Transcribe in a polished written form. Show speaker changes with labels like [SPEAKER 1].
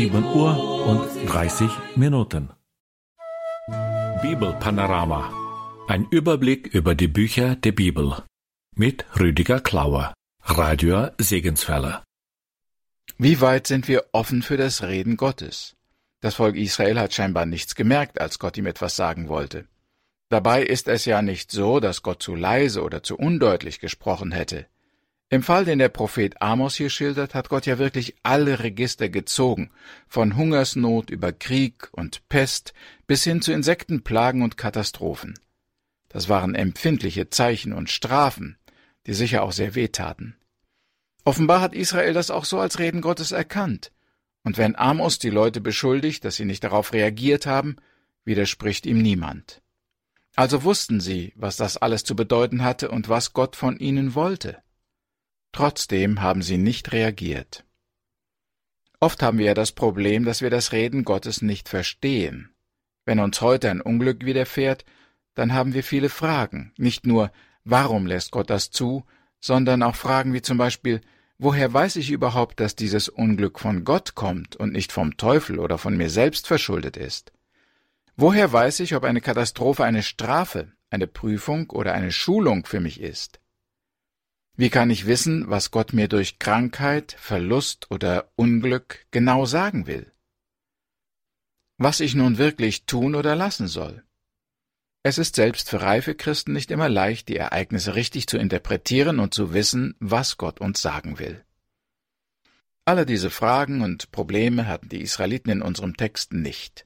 [SPEAKER 1] 7:30 Bibelpanorama. Ein Überblick über die Bücher der Bibel. Mit Rüdiger Klauer, Radio Segenswelle.
[SPEAKER 2] Wie weit sind wir offen für das Reden Gottes? Das Volk Israel hat scheinbar nichts gemerkt, als Gott ihm etwas sagen wollte. Dabei ist es ja nicht so, dass Gott zu leise oder zu undeutlich gesprochen hätte. Im Fall, den der Prophet Amos hier schildert, hat Gott ja wirklich alle Register gezogen, von Hungersnot über Krieg und Pest bis hin zu Insektenplagen und Katastrophen. Das waren empfindliche Zeichen und Strafen, die sicher auch sehr wehtaten. Offenbar hat Israel das auch so als Reden Gottes erkannt. Und wenn Amos die Leute beschuldigt, dass sie nicht darauf reagiert haben, widerspricht ihm niemand. Also wussten sie, was das alles zu bedeuten hatte und was Gott von ihnen wollte. Trotzdem haben sie nicht reagiert. Oft haben wir ja das Problem, dass wir das Reden Gottes nicht verstehen. Wenn uns heute ein Unglück widerfährt, dann haben wir viele Fragen. Nicht nur, warum lässt Gott das zu, sondern auch Fragen wie zum Beispiel, woher weiß ich überhaupt, dass dieses Unglück von Gott kommt und nicht vom Teufel oder von mir selbst verschuldet ist? Woher weiß ich, ob eine Katastrophe eine Strafe, eine Prüfung oder eine Schulung für mich ist? Wie kann ich wissen, was Gott mir durch Krankheit, Verlust oder Unglück genau sagen will? Was ich nun wirklich tun oder lassen soll? Es ist selbst für reife Christen nicht immer leicht, die Ereignisse richtig zu interpretieren und zu wissen, was Gott uns sagen will. Alle diese Fragen und Probleme hatten die Israeliten in unserem Text nicht.